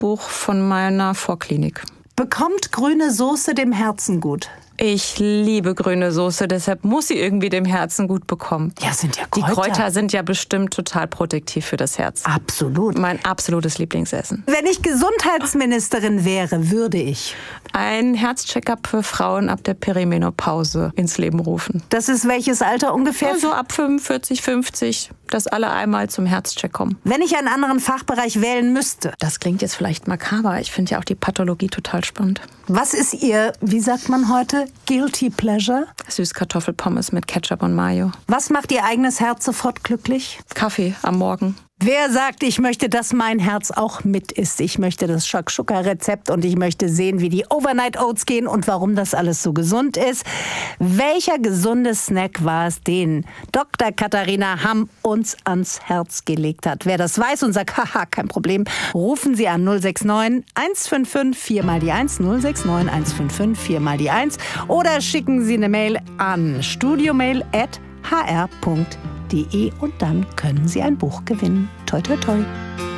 Buch von meiner Vorklinik. Bekommt grüne Soße dem Herzen gut? Ich liebe grüne Soße, deshalb muss sie irgendwie dem Herzen gut bekommen. Ja, sind ja Kräuter. Die Kräuter sind ja bestimmt total protektiv für das Herz. Absolut. Mein absolutes Lieblingsessen. Wenn ich Gesundheitsministerin wäre, würde ich ein Herzcheckup für Frauen ab der Perimenopause ins Leben rufen. Das ist welches Alter ungefähr? Also ab 45, 50, dass alle einmal zum Herzcheck kommen. Wenn ich einen anderen Fachbereich wählen müsste. Das klingt jetzt vielleicht makaber. Ich finde ja auch die Pathologie total spannend. Was ist Ihr, wie sagt man heute, Guilty Pleasure? Süßkartoffelpommes mit Ketchup und Mayo. Was macht Ihr eigenes Herz sofort glücklich? Kaffee am Morgen. Wer sagt, ich möchte, dass mein Herz auch mit isst? Ich möchte das Shakshuka-Rezept und ich möchte sehen, wie die Overnight Oats gehen und warum das alles so gesund ist. Welcher gesunde Snack war es, den Dr. Katharina Hamm uns ans Herz gelegt hat? Wer das weiß und sagt, haha, kein Problem, rufen Sie an 069 155 4 mal die 1, 069 155 4 mal die 1 oder schicken Sie eine Mail an studiomail@hr.de und dann können Sie ein Buch gewinnen. Toi, toi, toi.